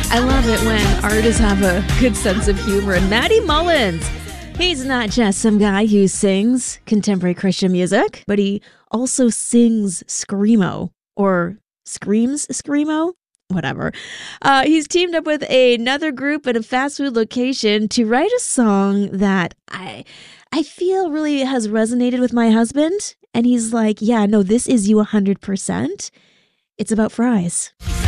I love it when artists have a good sense of humor. And Matty Mullins, he's not just some guy who sings contemporary Christian music, but he also sings screamo or screams screamo. Whatever. He's teamed up with another group at a fast food location to write a song that I feel really has resonated with my husband. And he's like, yeah, no, this is you 100%. It's about fries.